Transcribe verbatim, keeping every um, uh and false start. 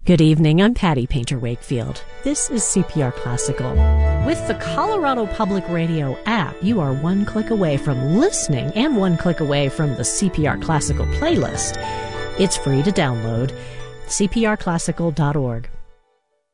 Good evening, I'm Patty Painter Wakefield. This is C P R Classical. With the Colorado Public Radio app, you are one click away from listening and one click away from the C P R Classical playlist. It's free to download, c p r classical dot org.